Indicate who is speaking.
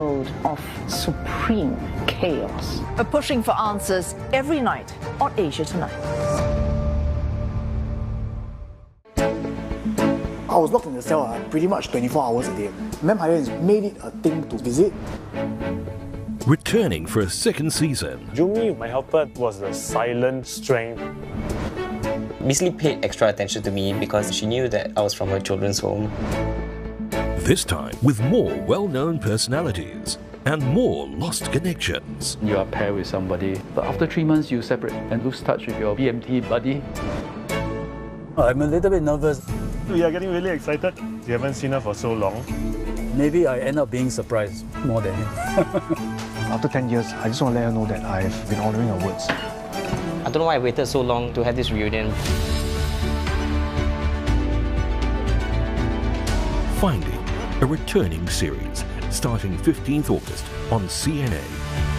Speaker 1: of supreme chaos.
Speaker 2: We're pushing for answers every night on Asia Tonight.
Speaker 3: I was locked in the cell pretty much 24 hours a day. Ma'am Hyatt made it a thing to visit.
Speaker 4: Returning for a second season.
Speaker 5: Jumi, my helper, was the silent strength.
Speaker 6: Miss Lee paid extra attention to me because she knew that I was from a children's home.
Speaker 4: This time with more well-known personalities and more lost connections.
Speaker 7: You are paired with somebody, but after 3 months you separate and lose touch with your BMT buddy.
Speaker 8: I'm a little bit nervous.
Speaker 5: We are getting really excited. We haven't seen her for so long.
Speaker 8: Maybe I end up being surprised more than him.
Speaker 3: After 10 years, I just want to let her know that I've been honouring her words.
Speaker 6: I don't know why I waited so long to have this reunion.
Speaker 4: Finding, a returning series starting 15th August on CNA.